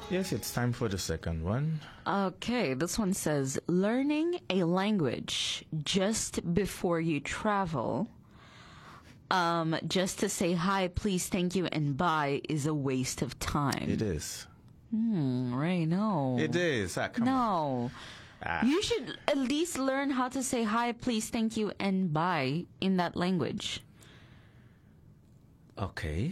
Yes, it's time for the second one. Okay, this one says, learning a language just before you travel, just to say hi, please, thank you, and bye is a waste of time. It is. Ray, no. It is. Come on. No. You should at least learn how to say hi, please, thank you, and bye in that language. Okay.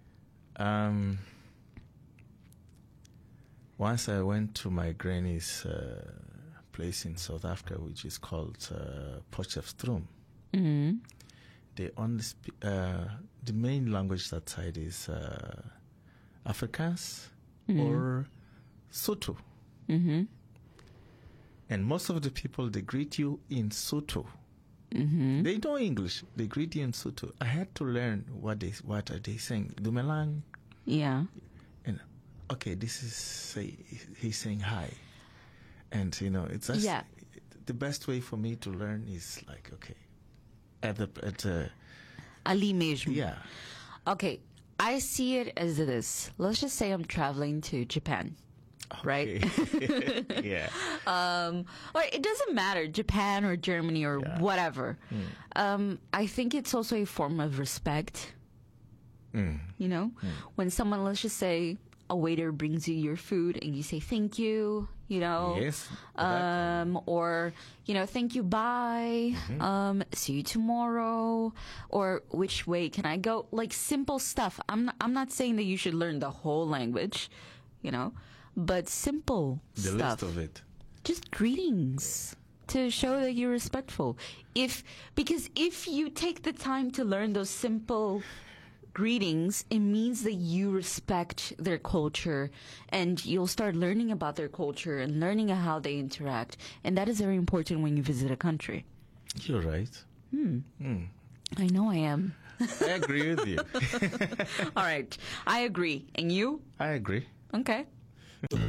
Once I went to my granny's place in South Africa, which is called Potchefstroom. Mm-hmm. They only the main language that side is Afrikaans or Sotho. Mm-hmm. And most of the people, they greet you in Sotho. Mm-hmm. They know English. They greet you in Sotho. I had to learn what are they saying. Dumelang. Yeah. And okay, this is he's saying hi, and it's just, the best way for me to learn is like, okay, Ali mesmo. Yeah. Okay, I see it as this. Let's just say I'm traveling to Japan. Okay. Right? Yeah. Or it doesn't matter, Japan or Germany or whatever. I think it's also a form of respect. When someone, let's just say, a waiter brings you your food and you say thank you, Yes. or thank you, bye, see you tomorrow, or which way can I go? Like simple stuff. I'm not saying that you should learn the whole language, but simple the stuff. list of it. Just greetings to show that you're respectful. Because if you take the time to learn those simple greetings, it means that you respect their culture, and you'll start learning about their culture and learning how they interact. And that is very important when you visit a country. You're right. I know I am. I agree with you. All right. I agree. And you? I agree. Okay.